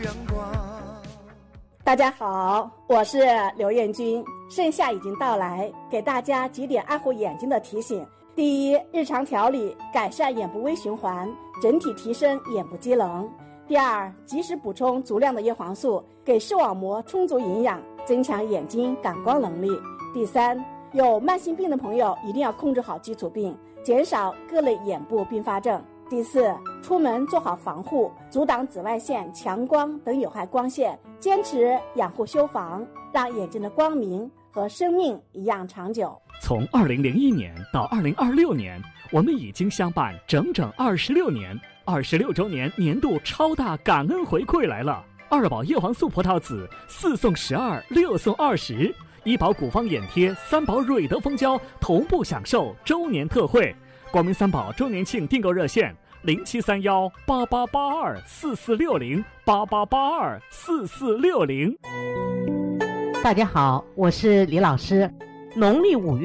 大家好，我是刘艳君。盛夏已经到来，给大家几点爱护眼睛的提醒。第一，日常调理，改善眼部微循环，整体提升眼部机能。第二，及时补充足量的叶黄素，给视网膜充足营养，增强眼睛感光能力。第三，有慢性病的朋友一定要控制好基础病，减少各类眼部并发症。第四，出门做好防护，阻挡紫外线、强光等有害光线，坚持养护修防，让眼睛的光明和生命一样长久。 从2001年到2026年，我们已经相伴整整26年，26周年年度超大感恩回馈来了！2宝叶黄素葡萄籽4送12， 6送20，医保古方眼贴，3宝蕊德蜂胶同步享受周年特惠。光明3宝周年庆订购热线：073188824460，88824460。 大家好，我是李老师。农历5月